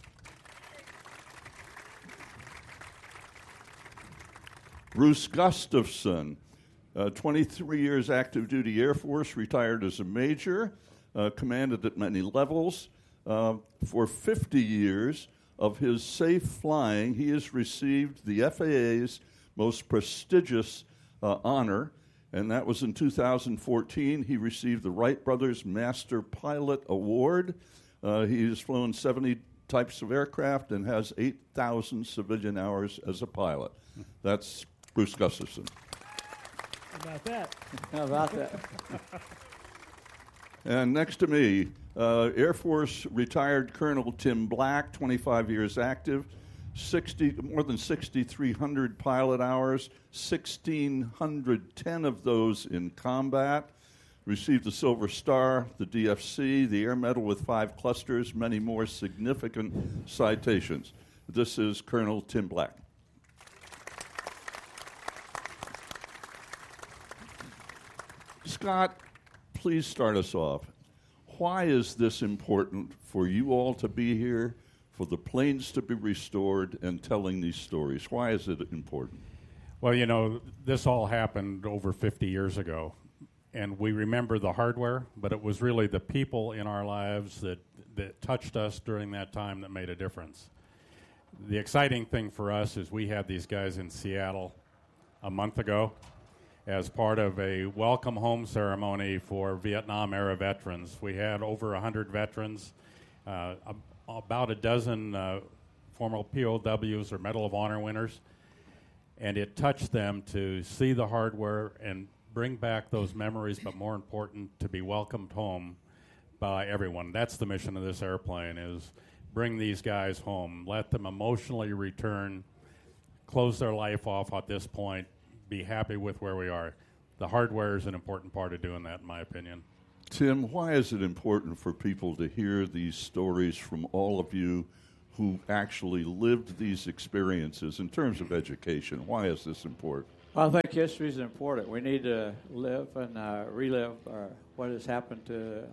Bruce Gustafson, 23 years active duty Air Force, retired as a major, commanded at many levels. For 50 years of his safe flying, he has received the FAA's most prestigious honor, and that was in 2014. He received the Wright Brothers Master Pilot Award. He has flown 70 types of aircraft and has 8,000 civilian hours as a pilot. That's Bruce Gustafson. How about that? And next to me, Air Force retired Colonel Tim Black, 25 years active, more than 6,300 pilot hours, 1,610 of those in combat, received the Silver Star, the DFC, the Air Medal with 5 clusters, many more significant citations. This is Colonel Tim Black. Scott, please start us off. Why is this important for you all to be here, for the planes to be restored, and telling these stories? Why is it important? Well, you know, this all happened over 50 years ago, and we remember the hardware, but it was really the people in our lives that touched us during that time that made a difference. The exciting thing for us is we had these guys in Seattle a month ago as part of a welcome home ceremony for Vietnam-era veterans. We had over 100 veterans, about a dozen former POWs or Medal of Honor winners, and it touched them to see the hardware and bring back those memories, but more important, to be welcomed home by everyone. That's the mission of this airplane, is bring these guys home, let them emotionally return, close their life off at this point, be happy with where we are. The hardware is an important part of doing that, in my opinion. Tim, why is it important for people to hear these stories from all of you who actually lived these experiences in terms of education? Why is this important? Well, I think history is important. We need to live and relive what has happened to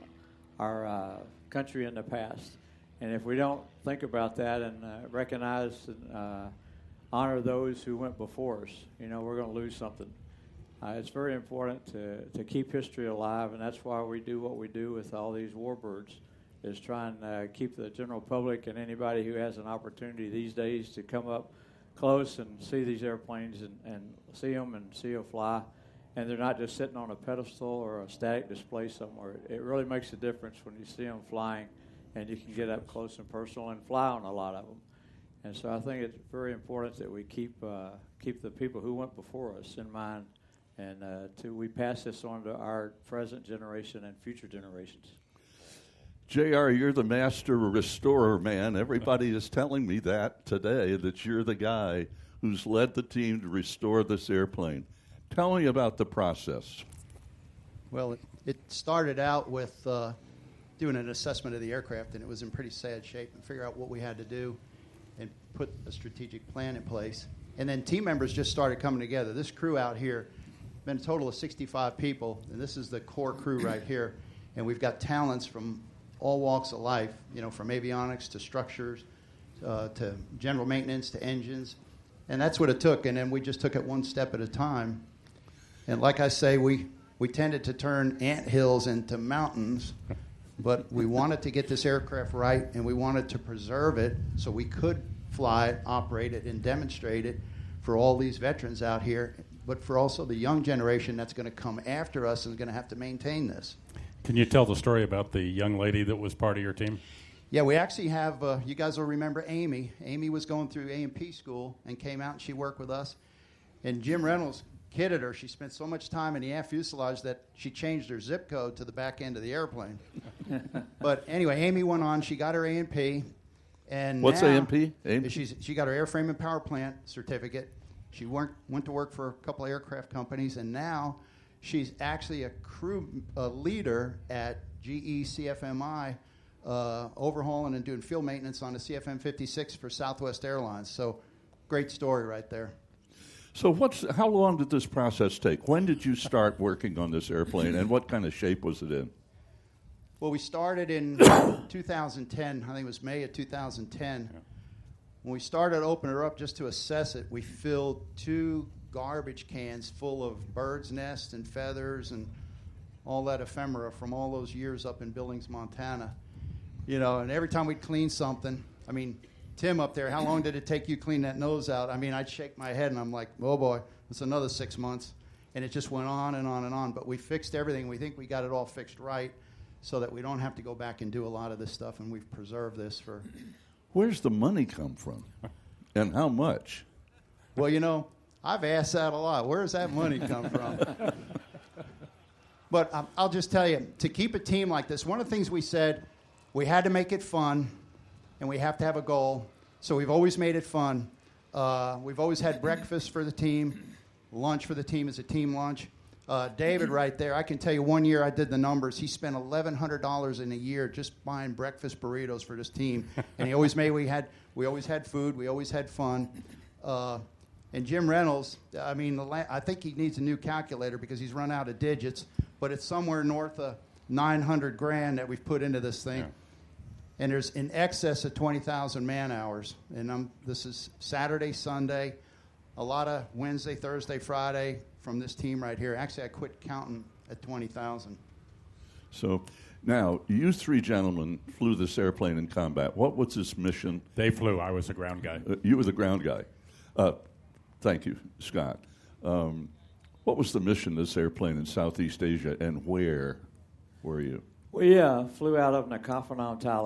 our country in the past. And if we don't think about that and recognize and honor those who went before us, we're going to lose something. It's very important to keep history alive, and that's why we do what we do with all these warbirds, is try and keep the general public and anybody who has an opportunity these days to come up close and see these airplanes and see them fly. And they're not just sitting on a pedestal or a static display somewhere. It really makes a difference when you see them flying and you can get up close and personal and fly on a lot of them. And so I think it's very important that we keep the people who went before us in mind, and we pass this on to our present generation and future generations. JR, you're the master restorer, man. Everybody is telling me that today, that you're the guy who's led the team to restore this airplane. Tell me about the process. Well, it started out with doing an assessment of the aircraft, and it was in pretty sad shape, and figure out what we had to do and put a strategic plan in place. And then team members just started coming together. This crew out here, been a total of 65 people, and this is the core crew right here. And we've got talents from all walks of life, from avionics to structures, to general maintenance to engines. And that's what it took, and then we just took it one step at a time. And like I say, we tended to turn anthills into mountains, but we wanted to get this aircraft right, and we wanted to preserve it so we could fly it, operate it, and demonstrate it for all these veterans out here, but for also the young generation that's going to come after us and is going to have to maintain this. Can you tell the story about the young lady that was part of your team? Yeah, we actually have, you guys will remember Amy. Amy was going through A&P school and came out and she worked with us. And Jim Reynolds kidded her. She spent so much time in the aft fuselage that she changed her zip code to the back end of the airplane. But anyway, Amy went on. She got her A&P. And what's now, A&P? She got her airframe and power plant certificate. She went to work for a couple of aircraft companies, and now she's actually a crew leader at GE CFMI, overhauling and doing field maintenance on the CFM56 for Southwest Airlines. So, great story right there. So, how long did this process take? When did you start working on this airplane, and what kind of shape was it in? Well, we started in 2010. I think it was May of 2010. Yeah. When we started to open her up just to assess it, we filled 2 garbage cans full of birds' nests and feathers and all that ephemera from all those years up in Billings, Montana. And every time we'd clean something, Tim up there, how long did it take you to clean that nose out? I'd shake my head and I'm like, oh boy, it's another 6 months. And it just went on and on and on. But we fixed everything. We think we got it all fixed right so that we don't have to go back and do a lot of this stuff, and we've preserved this for... Where's the money come from? And how much? Well, I've asked that a lot. Where does that money come from? But I'll just tell you, to keep a team like this, one of the things we said, we had to make it fun, and we have to have a goal. So we've always made it fun. We've always had breakfast for the team. Lunch for the team is a team lunch. David right there, I can tell you 1 year I did the numbers. He spent $1,100 in a year just buying breakfast burritos for this team. And he always we always had food, we always had fun. And Jim Reynolds, I think he needs a new calculator because he's run out of digits, but it's somewhere north of $900,000 that we've put into this thing. Yeah. And there's in excess of 20,000 man hours. And this is Saturday, Sunday, a lot of Wednesday, Thursday, Friday from this team right here. Actually, I quit counting at 20,000. So now, you 3 gentlemen flew this airplane in combat. What was its mission? They flew. I was the ground guy. You were the ground guy. Thank you, Scott. What was the mission of this airplane in Southeast Asia, and where were you? We flew out of Nakhon Phanom, Thailand,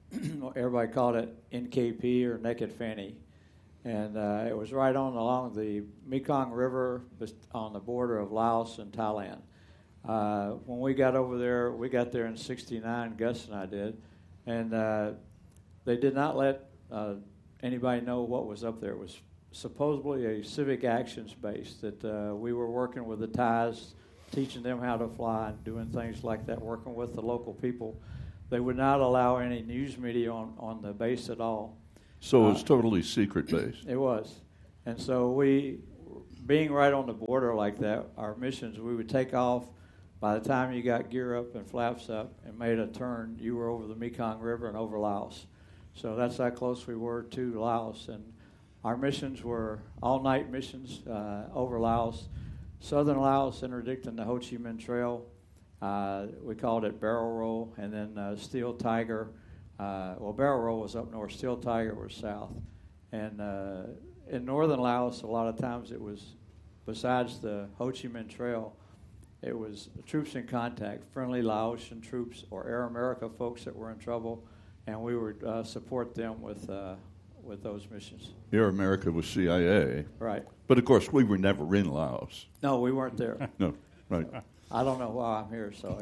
everybody called it NKP or Naked Fanny. And it was right along the Mekong River on the border of Laos and Thailand. When we got over there, we got there in '69, Gus and I did, and they did not let anybody know what was up there. It was supposedly a civic actions base that we were working with the Thais, teaching them how to fly and doing things like that, working with the local people. They would not allow any news media on the base at all. So it was totally secret base. It was. And so we, being right on the border like that, our missions, we would take off. By the time you got gear up and flaps up and made a turn, you were over the Mekong River and over Laos. So that's how close we were to Laos. And our missions were all-night missions over Laos. Southern Laos, interdicting the Ho Chi Minh Trail. We called it Barrel Roll, and then Steel Tiger. Barrel Roll was up north, Steel Tiger was south. And in northern Laos, a lot of times it was, besides the Ho Chi Minh Trail, it was troops in contact, friendly Laotian troops or Air America folks that were in trouble, and we would support them with those missions. Air America was CIA. Right. But, of course, we were never in Laos. No, we weren't there. No, right. I don't know why I'm here, so...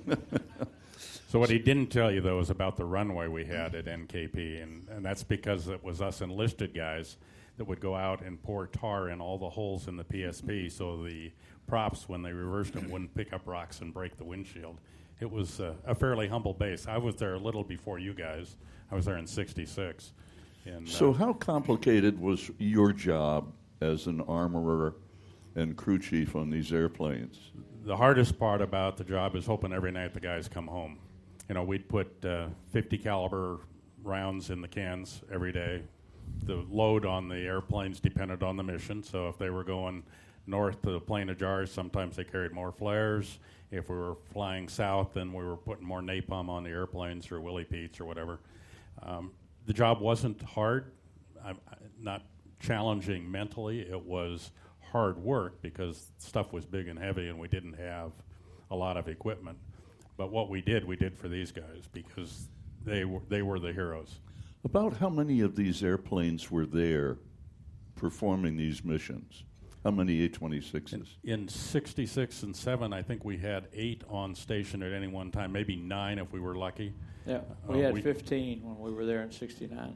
So what he didn't tell you, though, is about the runway we had at NKP, and that's because it was us enlisted guys that would go out and pour tar in all the holes in the PSP so the props, when they reversed them, wouldn't pick up rocks and break the windshield. It was a fairly humble base. I was there a little before you guys. I was there in '66. So how complicated was your job as an armorer and crew chief on these airplanes? The hardest part about the job is hoping every night the guys come home. You know, we'd put 50 caliber rounds in the cans every day. The load on the airplanes depended on the mission. So if they were going north to the Plain of Jars, sometimes they carried more flares. If we were flying south, then we were putting more napalm on the airplanes or Willie Pete's or whatever. The job wasn't hard, not challenging mentally. It was hard work because stuff was big and heavy and we didn't have a lot of equipment. But what we did for these guys because they were the heroes. About how many of these airplanes were there performing these missions? How many A-26s? In '66 and '7, I think we had 8 on station at any one time, maybe 9 if we were lucky. Yeah, we had 15 when we were there in '69.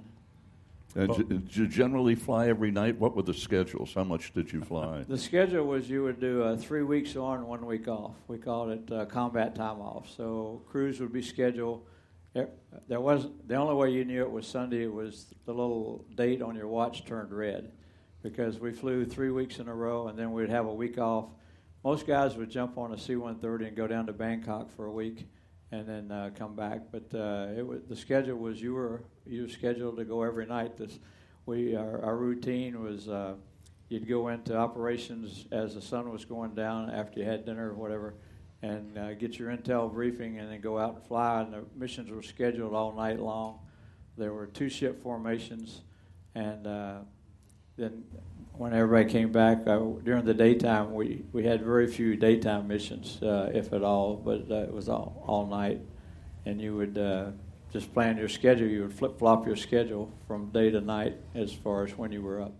Did you generally fly every night? What were the schedules? How much did you fly? The schedule was you would do 3 weeks on, 1 week off. We called it combat time off. So crews would be scheduled. There wasn't, the only way you knew it was Sunday. It was the little date on your watch turned red, because we flew 3 weeks in a row, and then we'd have a week off. Most guys would jump on a C-130 and go down to Bangkok for a week, and then come back. But the schedule was you were scheduled to go every night. Our routine was you'd go into operations as the sun was going down after you had dinner or whatever, and get your intel briefing, and then go out and fly. And the missions were scheduled all night long. There were 2-ship formations, and then when everybody came back during the daytime, we had very few daytime missions, if at all, but it was all night. And you would just plan your schedule. You would flip-flop your schedule from day to night as far as when you were up.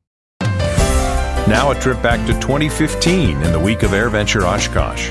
Now a trip back to 2015 in the week of AirVenture Oshkosh.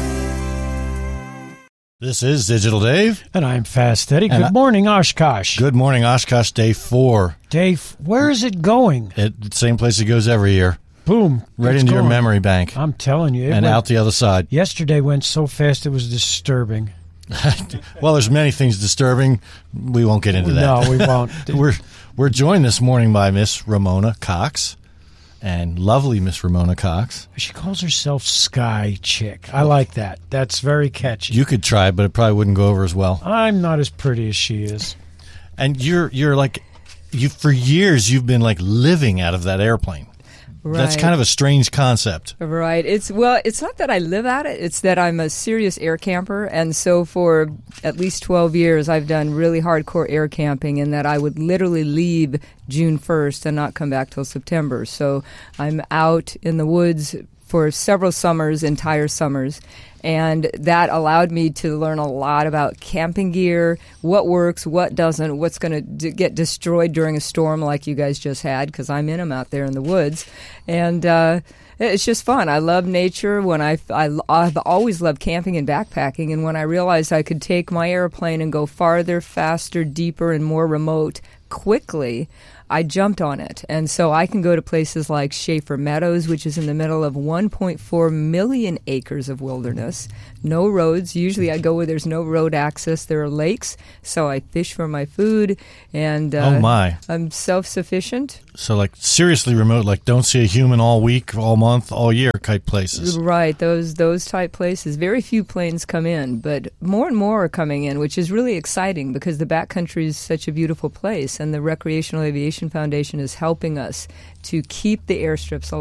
This is Digital Dave. And I'm Fast Eddie. Good morning, Oshkosh. Good morning, Oshkosh, day 4. Dave, where is it going? The same place it goes every year. Boom. Right into your memory bank. I'm telling you. And out the other side. Yesterday went so fast it was disturbing. Well, there's many things disturbing. We won't get into that. No, we won't. We're joined this morning by Miss Ramona Cox. And lovely Miss Ramona Cox. She calls herself Sky Chick. I like that. That's very catchy. You could try, but it probably wouldn't go over as well. I'm not as pretty as she is. And you're like, for years you've been like living out of that airplane. Right. That's kind of a strange concept. Right. It's not that I live at it. It's that I'm a serious air camper. And so for at least 12 years, I've done really hardcore air camping, and that I would literally leave June 1st and not come back till September. So I'm out in the woods for several summers, entire summers. And that allowed me to learn a lot about camping gear, what works, what doesn't, what's going to get destroyed during a storm like you guys just had, because I'm in them out there in the woods. And it's just fun. I love nature. I've always loved camping and backpacking, and when I realized I could take my airplane and go farther, faster, deeper, and more remote quickly, I jumped on it. And so I can go to places like Schaefer Meadows, which is in the middle of 1.4 million acres of wilderness. No roads. Usually I go where there's no road access. There are lakes, so I fish for my food, and oh my. I'm self-sufficient. So like seriously remote, like don't see a human all week, all month, all year type places. Right, those type places. Very few planes come in, but more and more are coming in, which is really exciting because the backcountry is such a beautiful place, and the Recreational Aviation Foundation is helping us to keep the airstrips alive.